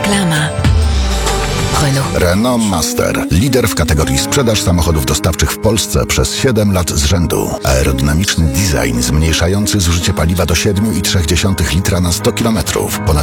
Reklama. Renault Master. Lider w kategorii sprzedaż samochodów dostawczych w Polsce przez 7 lat z rzędu. Aerodynamiczny design zmniejszający zużycie paliwa do 7,3 litra na 100 km. Ponad